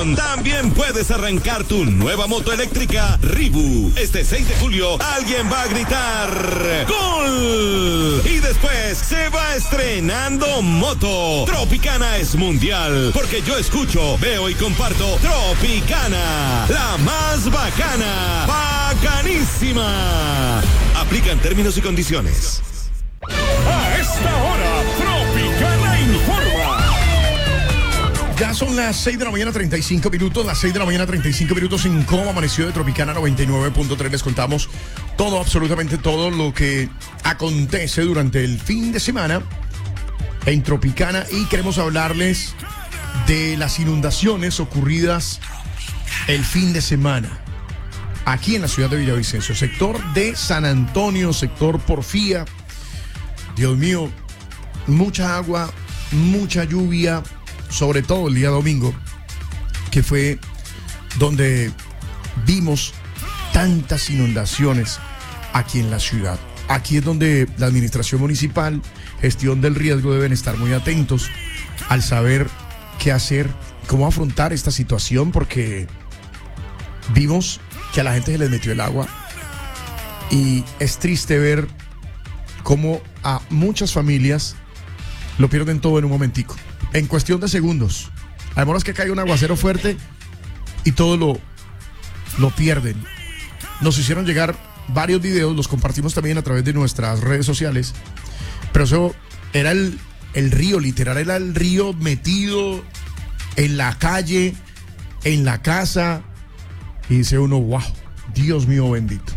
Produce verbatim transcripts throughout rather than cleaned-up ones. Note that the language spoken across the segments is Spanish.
diversión, también puedes arrancar tu nueva moto eléctrica Ribu. Este seis de julio, alguien va a gritar ¡Gol! Y después se va estrenando moto. Tropicana es mundial, porque yo escucho, veo y comparto Tropicana, la más bacana, bacanísima. Aplican términos y condiciones. A esta hora, Tropicana informa. Ya son las seis de la mañana, treinta y cinco minutos. Las seis de la mañana, treinta y cinco minutos en Cómo Amaneció de Tropicana noventa y nueve punto tres. Les contamos todo, absolutamente todo lo que acontece durante el fin de semana en Tropicana. Y queremos hablarles de las inundaciones ocurridas el fin de semana aquí en la ciudad de Villavicencio, sector de San Antonio, sector Porfía. Dios mío, mucha agua, mucha lluvia, sobre todo el día domingo, que fue donde vimos tantas inundaciones aquí en la ciudad. Aquí es donde la administración municipal, gestión del riesgo, deben estar muy atentos al saber qué hacer, cómo afrontar esta situación, porque vimos que a la gente se les metió el agua y es triste ver cómo a muchas familias lo pierden todo en un momentico, en cuestión de segundos. Además es que cae un aguacero fuerte y todo lo, lo pierden. Nos hicieron llegar varios videos, los compartimos también a través de nuestras redes sociales, pero eso era el, el río, literal, era el río metido en la calle, en la casa, y dice uno, wow, Dios mío bendito,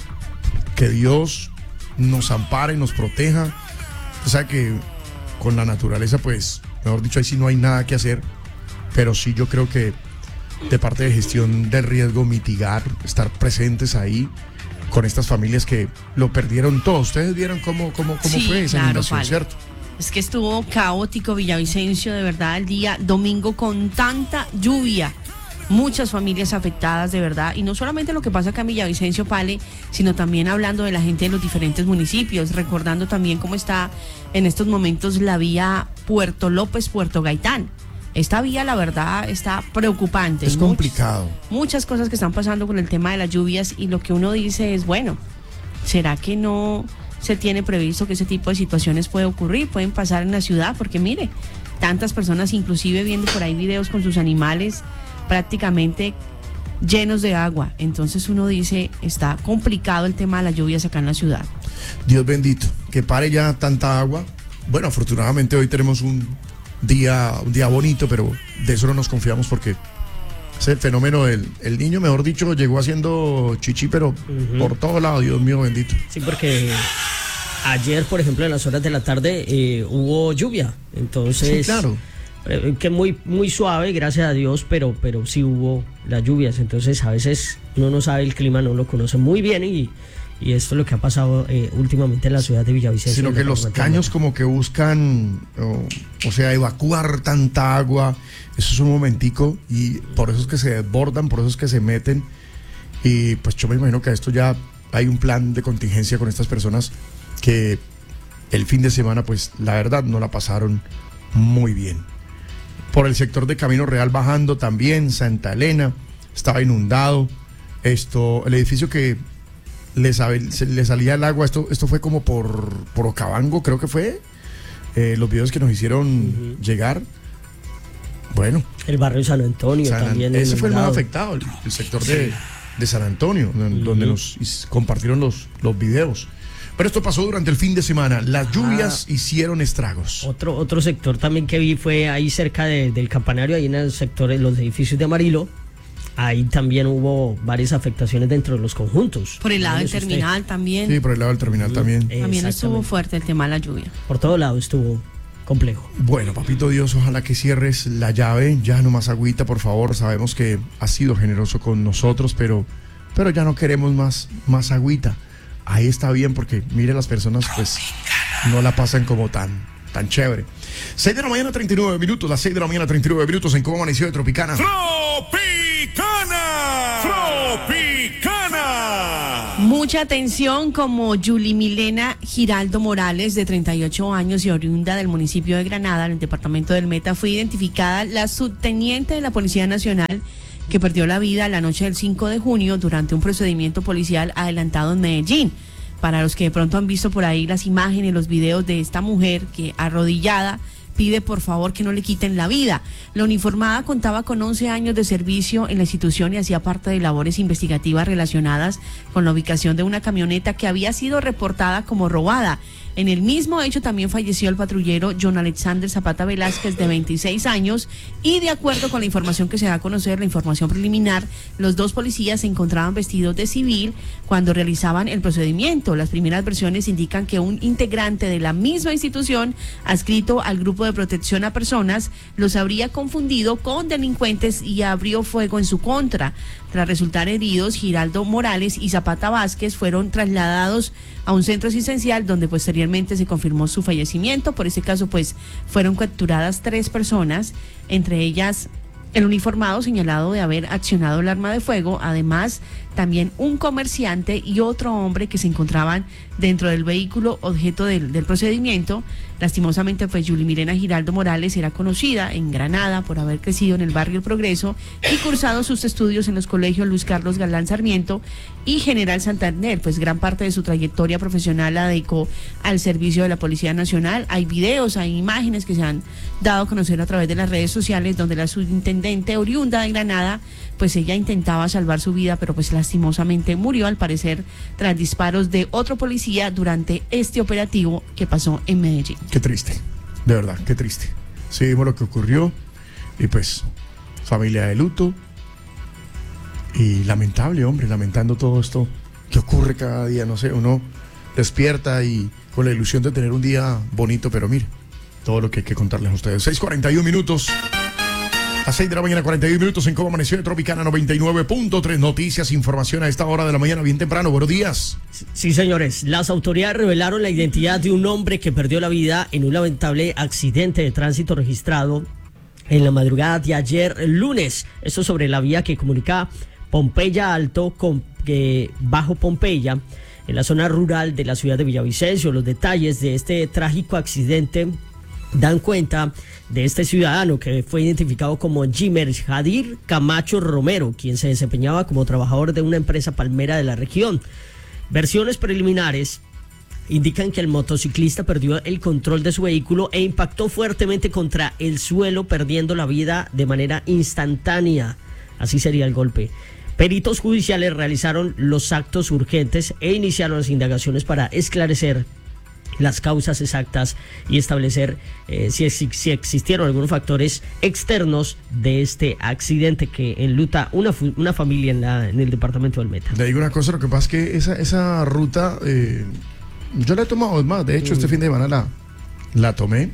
que Dios nos ampare y nos proteja. O sea que con la naturaleza, pues, mejor dicho, ahí sí no hay nada que hacer, pero sí yo creo que de parte de gestión del riesgo, mitigar, estar presentes ahí con estas familias que lo perdieron todo. Ustedes vieron cómo, cómo, cómo sí, fue esa claro, inundación, vale. ¿cierto? Es que estuvo caótico Villavicencio, de verdad, el día domingo con tanta lluvia. Muchas familias afectadas, de verdad, y no solamente lo que pasa acá en Villavicencio, Pale, sino también hablando de la gente de los diferentes municipios, recordando también cómo está en estos momentos la vía Puerto López, Puerto Gaitán. Esta vía, la verdad, está preocupante. Es Much- complicado. Muchas cosas que están pasando con el tema de las lluvias, y lo que uno dice es, bueno, ¿será que no se tiene previsto que ese tipo de situaciones puede ocurrir, pueden pasar en la ciudad? Porque mire, tantas personas inclusive viendo por ahí videos con sus animales prácticamente llenos de agua. Entonces uno dice, está complicado el tema de las lluvias acá en la ciudad. Dios bendito, que pare ya tanta agua. Bueno, afortunadamente hoy tenemos un día, un día bonito, pero de eso no nos confiamos, porque ese fenómeno del el niño, mejor dicho, llegó haciendo chichi, pero uh-huh. por todos lados, Dios mío bendito. Sí, porque ayer, por ejemplo, en las horas de la tarde eh, hubo lluvia, entonces... Sí, claro. Que muy muy suave, gracias a Dios, pero pero sí hubo las lluvias. Entonces a veces uno no sabe el clima, no lo conoce muy bien, y, y esto es lo que ha pasado eh, últimamente en la ciudad de Villavicencio. Sino que los caños como que buscan, o, o sea, evacuar tanta agua. Eso es un momentico, y por eso es que se desbordan, por eso es que se meten. Y pues yo me imagino que a esto ya hay un plan de contingencia con estas personas que el fin de semana, pues la verdad no la pasaron muy bien. Por el sector de Camino Real bajando también, Santa Elena estaba inundado. Esto, el edificio que le, sabe, se, le salía el agua, esto, esto fue como por, por Ocabango, creo que fue. Eh, los videos que nos hicieron uh-huh. llegar. Bueno. El barrio San Antonio San, también. Ese fue el más afectado, el, el sector sí. de, de San Antonio, uh-huh. donde nos compartieron los, los videos. Pero esto pasó durante el fin de semana. Las lluvias ah, hicieron estragos. Otro otro sector también que vi fue ahí cerca de, del campanario, ahí en el sector de los edificios de Amarillo. Ahí también hubo varias afectaciones dentro de los conjuntos. Por el lado del terminal usted? también. Sí, por el lado del terminal uh-huh. también. También estuvo fuerte el tema de la lluvia. Por todo lado estuvo complejo. Bueno, papito Dios, ojalá que cierres la llave. Ya no más agüita, por favor. Sabemos que has sido generoso con nosotros, pero, pero ya no queremos más, más agüita. Ahí está bien, porque mire, las personas pues no la pasan como tan, tan chévere. seis de la mañana, treinta y nueve minutos. Las seis de la mañana, treinta y nueve minutos en Cómo Amaneció de Tropicana. ¡Tropicana! ¡Tropicana! Mucha atención, como Yuli Milena Giraldo Morales, de treinta y ocho años y oriunda del municipio de Granada, en el departamento del Meta, fue identificada la subteniente de la Policía Nacional que perdió la vida la noche del cinco de junio durante un procedimiento policial adelantado en Medellín. Para los que de pronto han visto por ahí las imágenes, los videos de esta mujer que arrodillada pide por favor que no le quiten la vida. La uniformada contaba con once años de servicio en la institución y hacía parte de labores investigativas relacionadas con la ubicación de una camioneta que había sido reportada como robada. En el mismo hecho también falleció el patrullero John Alexander Zapata Velázquez, de veintiséis años, y de acuerdo con la información que se da a conocer, la información preliminar, los dos policías se encontraban vestidos de civil cuando realizaban el procedimiento. Las primeras versiones indican que un integrante de la misma institución, adscrito al grupo de protección a personas, los habría confundido con delincuentes y abrió fuego en su contra. Tras resultar heridos, Giraldo Morales y Zapata Vázquez fueron trasladados a un centro asistencial donde posteriormente se confirmó su fallecimiento. Por este caso, pues, fueron capturadas tres personas, entre ellas el uniformado señalado de haber accionado el arma de fuego, además también un comerciante y otro hombre que se encontraban dentro del vehículo objeto del, del procedimiento. Lastimosamente, pues, Yuli Milena Giraldo Morales era conocida en Granada por haber crecido en el barrio El Progreso y cursado sus estudios en los colegios Luis Carlos Galán Sarmiento y General Santander. Pues gran parte de su trayectoria profesional la dedicó al servicio de la Policía Nacional. Hay videos, hay imágenes que se han dado a conocer a través de las redes sociales donde la subintendente oriunda de Granada, pues ella intentaba salvar su vida, pero pues lastimosamente murió, al parecer, tras disparos de otro policía durante este operativo que pasó en Medellín. Qué triste, de verdad, qué triste. Sí, vimos lo que ocurrió y pues familia de luto y lamentable, hombre, lamentando todo esto que ocurre cada día, no sé, uno despierta y con la ilusión de tener un día bonito, pero mire, todo lo que hay que contarles a ustedes. seis cuarenta y uno minutos. A seis de la mañana, cuarenta y uno minutos en Cómo Amaneció de Tropicana noventa y nueve punto tres. Noticias, información a esta hora de la mañana, bien temprano. Buenos días. Sí, señores. Las autoridades revelaron la identidad de un hombre que perdió la vida en un lamentable accidente de tránsito registrado en la madrugada de ayer lunes. Esto sobre la vía que comunica Pompeya Alto con eh, Bajo Pompeya, en la zona rural de la ciudad de Villavicencio. Los detalles de este trágico accidente dan cuenta de este ciudadano que fue identificado como Jimer Jadir Camacho Romero, quien se desempeñaba como trabajador de una empresa palmera de la región. Versiones preliminares indican que el motociclista perdió el control de su vehículo e impactó fuertemente contra el suelo, perdiendo la vida de manera instantánea. Así sería el golpe. Peritos judiciales realizaron los actos urgentes e iniciaron las indagaciones para esclarecer las causas exactas y establecer eh, si, si existieron algunos factores externos de este accidente que enluta una, una familia en, la, en el departamento del Meta. Le digo una cosa, lo que pasa es que esa, esa ruta, eh, yo la he tomado más, de hecho mm. este fin de semana la, la tomé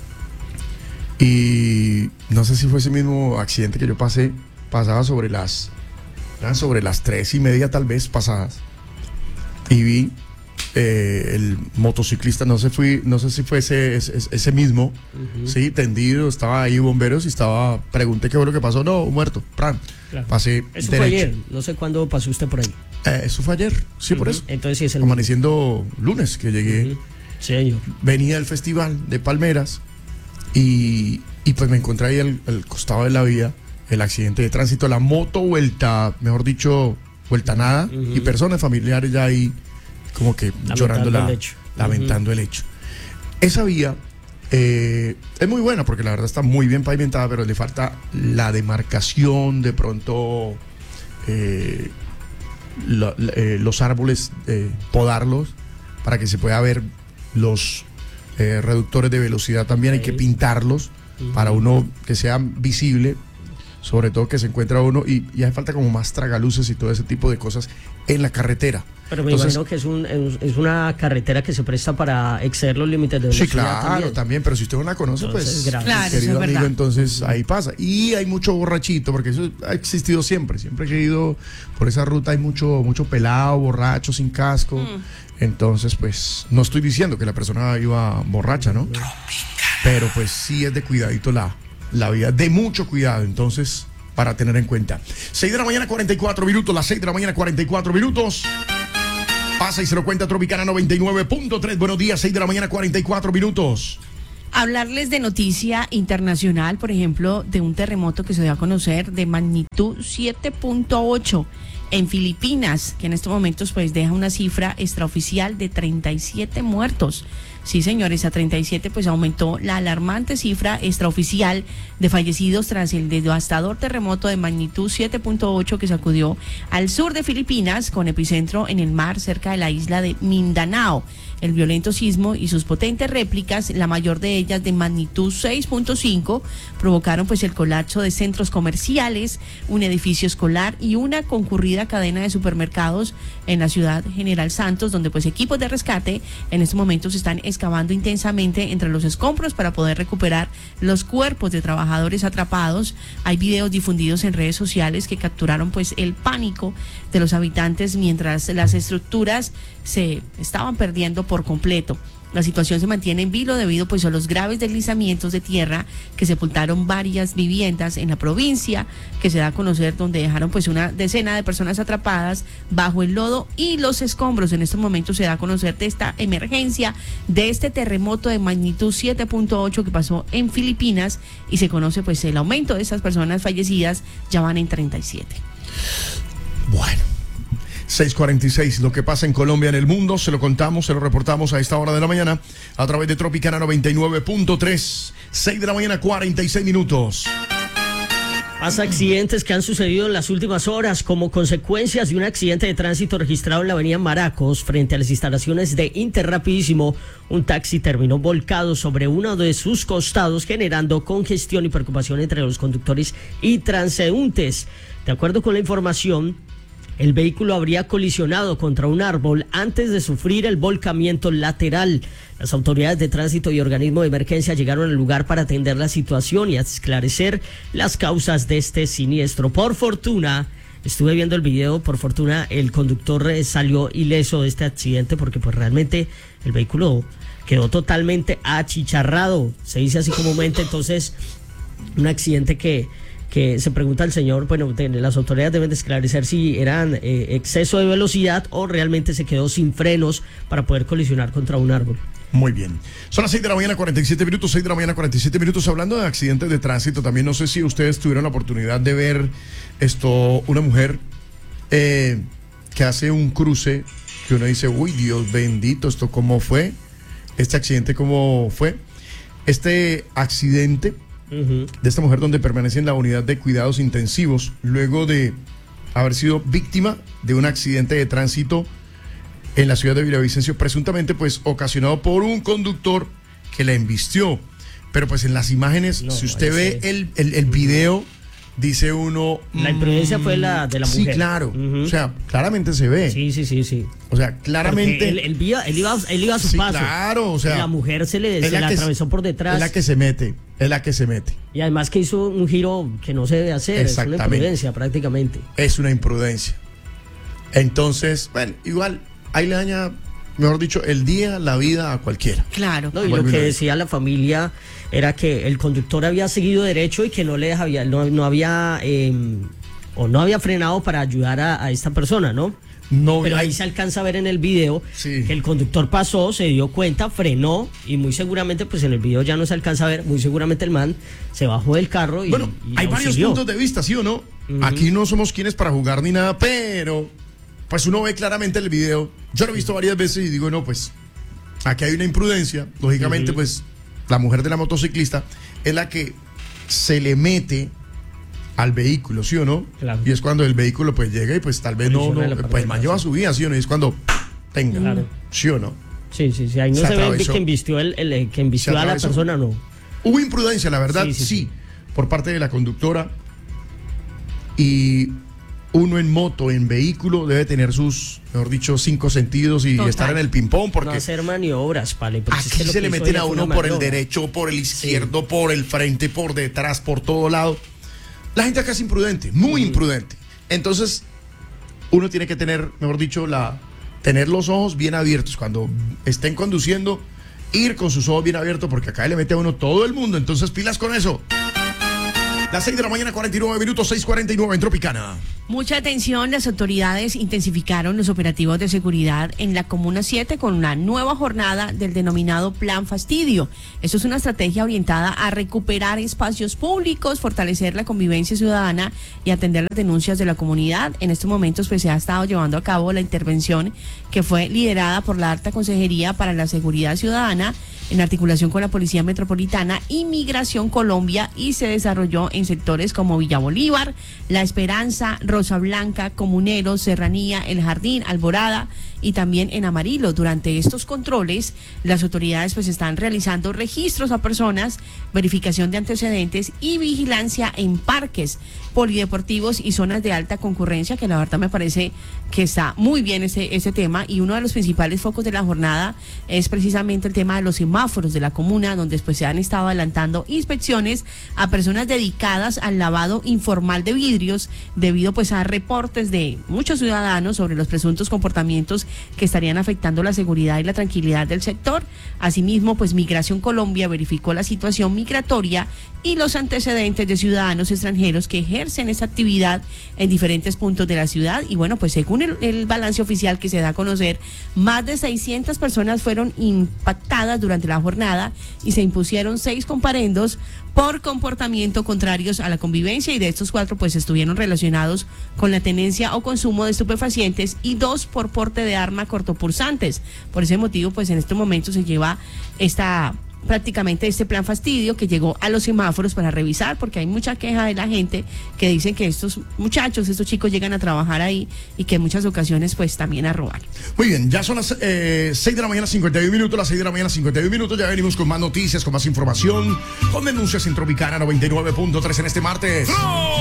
y no sé si fue ese mismo accidente que yo pasé, pasaba sobre las, sobre las tres y media tal vez pasadas y vi Eh, el motociclista, no sé, fui, no sé si fue ese, ese, ese mismo, uh-huh. sí, tendido, estaba ahí bomberos y estaba, pregunté qué fue lo que pasó, no, muerto, pran, claro. Pasé eso derecho. Fue ayer, no sé cuándo pasó usted por ahí. Eh, eso fue ayer, sí, uh-huh. por eso. Entonces sí es el amaneciendo mismo. Lunes que llegué, uh-huh. sí, señor. Venía del festival de Palmeras y, y pues me encontré ahí al, al costado de la vía el accidente de tránsito, la moto vuelta, mejor dicho, vuelta nada, uh-huh. y personas familiares ya ahí como que lamentando llorando la, el hecho. lamentando uh-huh. el hecho. Esa vía eh, es muy buena porque la verdad está muy bien pavimentada, pero le falta la demarcación, de pronto eh, lo, eh, los árboles, eh, podarlos para que se pueda ver los eh, reductores de velocidad también, sí. Hay que pintarlos uh-huh. para uno que sea visible, sobre todo que se encuentra uno y, y hace falta como más tragaluces y todo ese tipo de cosas en la carretera. Pero me Entonces, imagino que es, un, es una carretera que se presta para exceder los límites de velocidad. Sí, claro, también, también pero si usted no la conoce, entonces, pues, claro, querido amigo, entonces ahí pasa. Y hay mucho borrachito, porque eso ha existido siempre. Siempre que he ido por esa ruta hay mucho, mucho pelado, borracho, sin casco. Mm. Entonces, pues, no estoy diciendo que la persona iba borracha, ¿no? Pero pues sí es de cuidadito la, la vida, de mucho cuidado, entonces, para tener en cuenta. seis de la mañana, cuarenta y cuatro minutos, las seis de la mañana, cuarenta y cuatro minutos. Pasa y se lo cuenta Tropicana noventa y nueve punto tres. Buenos días, seis de la mañana, cuarenta y cuatro minutos. Hablarles de noticia internacional, por ejemplo, de un terremoto que se dio a conocer de magnitud siete punto ocho en Filipinas, que en estos momentos pues deja una cifra extraoficial de treinta y siete muertos. Sí, señores, a treinta y siete pues aumentó la alarmante cifra extraoficial de fallecidos tras el devastador terremoto de magnitud siete punto ocho que sacudió al sur de Filipinas con epicentro en el mar cerca de la isla de Mindanao. El violento sismo y sus potentes réplicas, la mayor de ellas de magnitud seis punto cinco, provocaron pues el colapso de centros comerciales, un edificio escolar y una concurrida cadena de supermercados en la ciudad General Santos, donde pues equipos de rescate en estos momentos están excavando intensamente entre los escombros para poder recuperar los cuerpos de trabajadores atrapados. Hay videos difundidos en redes sociales que capturaron pues el pánico de los habitantes mientras las estructuras se estaban perdiendo por completo. La situación se mantiene en vilo debido pues a los graves deslizamientos de tierra que sepultaron varias viviendas en la provincia, que se da a conocer, donde dejaron pues una decena de personas atrapadas bajo el lodo y los escombros. En estos momentos se da a conocer de esta emergencia, de este terremoto de magnitud siete punto ocho que pasó en Filipinas, y se conoce pues el aumento de esas personas fallecidas, ya van en treinta y siete. Bueno. seis cuarenta y seis, lo que pasa en Colombia, en el mundo, se lo contamos, se lo reportamos a esta hora de la mañana a través de Tropicana noventa y nueve punto tres, seis de la mañana, cuarenta y seis minutos. Más accidentes que han sucedido en las últimas horas como consecuencias de un accidente de tránsito registrado en la avenida Maracos frente a las instalaciones de Interrapidísimo. Un taxi terminó volcado sobre uno de sus costados, generando congestión y preocupación entre los conductores y transeúntes. De acuerdo con la información, el vehículo habría colisionado contra un árbol antes de sufrir el volcamiento lateral. Las autoridades de tránsito y organismo de emergencia llegaron al lugar para atender la situación y esclarecer las causas de este siniestro. Por fortuna, estuve viendo el video, por fortuna el conductor salió ileso de este accidente, porque pues realmente el vehículo quedó totalmente achicharrado, se dice así comúnmente. Entonces, un accidente que... que se pregunta el señor, bueno, de, las autoridades deben de esclarecer si eran eh, exceso de velocidad o realmente se quedó sin frenos para poder colisionar contra un árbol. Muy bien. Son las seis de la mañana, cuarenta y siete minutos, seis de la mañana, cuarenta y siete minutos. Hablando de accidentes de tránsito, también no sé si ustedes tuvieron la oportunidad de ver esto, una mujer eh, que hace un cruce, que uno dice, uy, Dios bendito, ¿esto cómo fue? Este accidente, ¿cómo fue? Este accidente Uh-huh. de esta mujer, donde permanece en la unidad de cuidados intensivos luego de haber sido víctima de un accidente de tránsito en la ciudad de Villavicencio, presuntamente pues ocasionado por un conductor que la embistió. Pero pues en las imágenes, no, si usted ve el, el, el video, dice uno... La imprudencia mm, fue la de la mujer. Sí, claro. Uh-huh. O sea, claramente se ve. Sí, sí, sí, sí. O sea, claramente... Él, él, iba, él, iba, él iba a su sí, paso. Claro, o sea... Y la mujer se le, se la atravesó por detrás. Es la que se mete, es la que se mete. Y además que hizo un giro que no se debe hacer. Es una imprudencia prácticamente. Es una imprudencia. Entonces, bueno, igual, ahí le daña... mejor dicho, el día, la vida a cualquiera. Claro. No, y lo que decía la familia era que el conductor había seguido derecho y que no le había, no, no había eh, o no había frenado para ayudar a, a esta persona, ¿no? No. Pero hay... ahí se alcanza a ver en el video sí. que el conductor pasó, se dio cuenta, frenó y muy seguramente, pues en el video ya no se alcanza a ver, muy seguramente el man se bajó del carro y bueno, y hay varios siguió. puntos de vista, ¿sí o no? Uh-huh. Aquí no somos quienes para jugar ni nada, pero pues uno ve claramente el video. Yo lo he visto varias veces y digo, no, pues aquí hay una imprudencia. Lógicamente, uh-huh. pues la mujer de la motociclista es la que se le mete al vehículo, ¿sí o no? Claro. Y es cuando el vehículo pues llega y pues tal vez no, no pues el man lleva su vida, ¿sí o no? Y es cuando tenga, claro. ¿sí o no? Sí, sí, sí. Ahí no se, se ve el que embistió, el, el, que embistió a la persona, no. Hubo imprudencia, la verdad, sí, sí, sí, sí, por parte de la conductora. Y uno en moto, en vehículo, debe tener sus, mejor dicho, cinco sentidos y Total. estar en el ping-pong, porque no hacer maniobras, vale. Aquí es que se le meten a uno por el derecho, por el izquierdo, sí. por el frente, por detrás, por todo lado. La gente acá es imprudente, muy mm. imprudente. Entonces, uno tiene que tener, mejor dicho, la tener los ojos bien abiertos cuando estén conduciendo, ir con sus ojos bien abiertos, porque acá le mete a uno todo el mundo. Entonces, pilas con eso. Las seis de la mañana, cuarenta y nueve minutos, seis cuarenta y nueve en Tropicana. Mucha atención, las autoridades intensificaron los operativos de seguridad en la Comuna siete con una nueva jornada del denominado Plan Fastidio. Esto es una estrategia orientada a recuperar espacios públicos, fortalecer la convivencia ciudadana y atender las denuncias de la comunidad. En estos momentos pues se ha estado llevando a cabo la intervención que fue liderada por la Alta Consejería para la Seguridad Ciudadana en articulación con la Policía Metropolitana y Migración Colombia, y se desarrolló en sectores como Villa Bolívar, La Esperanza, Rosa Blanca, Comuneros, Serranía, El Jardín, Alborada y también en Amarillo. Durante estos controles, las autoridades pues están realizando registros a personas, verificación de antecedentes y vigilancia en parques, polideportivos y zonas de alta concurrencia, que la verdad me parece que está muy bien ese, ese tema, y uno de los principales focos de la jornada es precisamente el tema de los semáforos de la comuna, donde después se han estado adelantando inspecciones a personas dedicadas al lavado informal de vidrios, debido pues a reportes de muchos ciudadanos sobre los presuntos comportamientos que estarían afectando la seguridad y la tranquilidad del sector. Asimismo, pues Migración Colombia verificó la situación migratoria y los antecedentes de ciudadanos extranjeros que ejercen esa actividad en diferentes puntos de la ciudad. Y bueno, pues según el, el balance oficial que se da a conocer, más de seiscientas personas fueron impactadas durante la jornada y se impusieron seis comparendos por comportamiento contrarios a la convivencia, y de estos cuatro pues estuvieron relacionados con la tenencia o consumo de estupefacientes y dos por porte de arma cortopulsantes. Por ese motivo pues en este momento se lleva esta prácticamente este plan fastidio que llegó a los semáforos para revisar, porque hay mucha queja de la gente que dicen que estos muchachos, estos chicos llegan a trabajar ahí y que en muchas ocasiones pues también a robar. Muy bien, ya son las eh, seis de la mañana, cincuenta y uno minutos, las seis de la mañana, cincuenta y uno minutos, ya venimos con más noticias, con más información, con denuncias en Tropicana noventa y nueve punto tres en este martes.